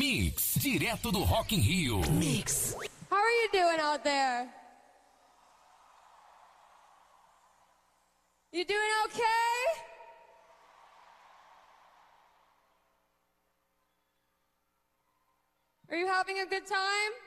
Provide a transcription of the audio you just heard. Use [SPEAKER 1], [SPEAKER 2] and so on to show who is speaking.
[SPEAKER 1] Mix, direto do Rock in Rio. Mix.
[SPEAKER 2] How are you doing out there? You doing okay? Are you having a good time?